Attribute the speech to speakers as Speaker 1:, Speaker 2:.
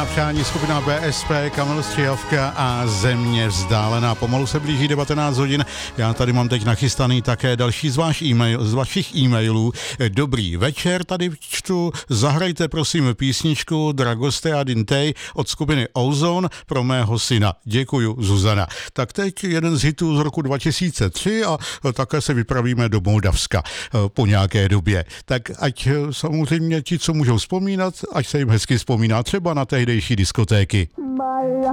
Speaker 1: Krásná přání, skupina BSP, Kamil Střihavka a Země vzdálená. Pomalu se blíží 19 hodin. Já tady mám teď nachystaný také další z vašich e-mailů. Dobrý večer, tady čtu. Zahrajte prosím písničku Dragoste a Dintej od skupiny Ozone pro mého syna. Děkuju, Zuzana. Tak teď jeden z hitů z roku 2003 a také se vypravíme do Moldavska po nějaké době. Tak ať samozřejmě ti, co můžou vzpomínat, ať se jim hezky vzpomíná třeba na tehdejší diskotéky.